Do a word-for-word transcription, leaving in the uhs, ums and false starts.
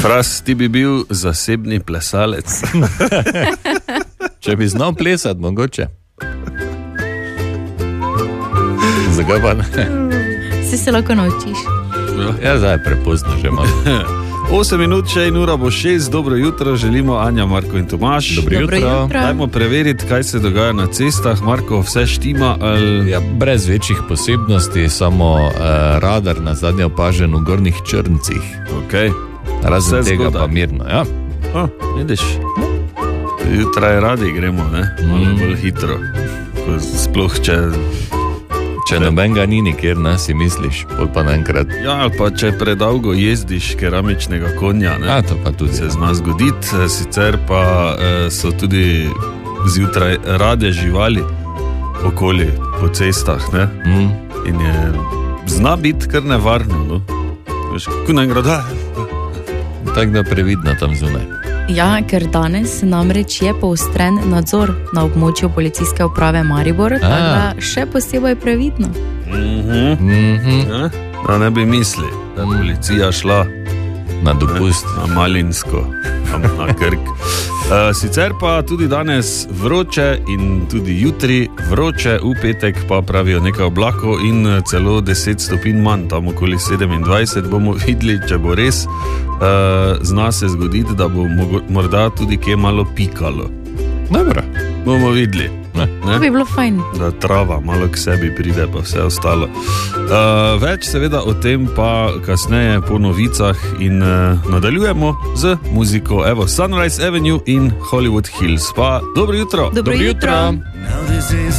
Fras, ti bi bil zasebni plesalec. Če bi znal plesati, mogoče. Zakaj pa ne? Si se lahko naučiš. Ja, zdaj je prepozno že malo. osem minut še in ura bo šest. Dobro jutro, želimo Anja, Marko in Tomaž. Dobro Dobro jutro. jutro. Dajmo preveriti, kaj se dogaja na cestah. Marko, vse štima ali... Ja, brez večjih posebnosti, samo uh, radar na zadnje opažen v gornjih Črncih. Okay. Razen Vse tega zgodaj. pa mirno, ja. A, vidiš, jutraj radi gremo, ne? Malo Mm. bolj hitro. Ko sploh če... Če nobenega ni nikjer, ne, si misliš, pol pa naenkrat. Ja, ali pa če predolgo jezdiš keramičnega konja, ne? A, to pa tudi. Se zna zgoditi, sicer pa eh, so tudi zjutraj rade živali okoli po cestah, ne? Mm. In je zna biti kar nevarno, no? Veš, kako naenkrat, da... Tako da previdno tam zunaj. Ja, ker danes namreč je poostren nadzor na območju policijske uprave Maribor, tako da še posebej previdno. Mhm. Mhm. Ja? Da ne bi mislili, da je policija šla Na dopust. na Malinsko, tam na Krk. Uh, sicer pa tudi danes vroče in tudi jutri vroče, v petek pa pravijo nekaj oblakov in celo deset stopinj manj, tam okoli sedemindvajset bomo videli, če bo res. Uh, zna se zgoditi, da bo mogo, morda tudi kje malo pikalo. Dobro. Bomo videli. Ne. To Ne? bi bilo fajn. Da trava malo k sebi pride, pa vse ostalo. Uh, več seveda o tem pa kasneje po novicah in uh, nadaljujemo z muziko. Evo, Sunrise Avenue in Hollywood Hills. Pa dobro jutro. Dobro jutro. jutro.